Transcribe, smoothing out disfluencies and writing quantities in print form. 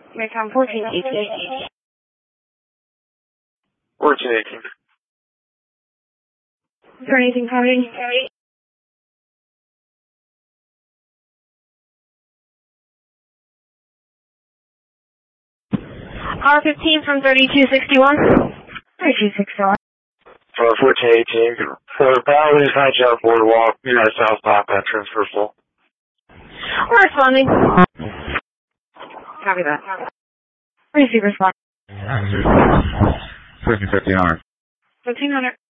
Midtown 1418. 1418. Is there anything coming? R15 from 3261. 3261. 1418. So Bally's High Jump Boardwalk, South Top entrance for full. We're responding. Copy that. Receive response. 1550 100. 1500.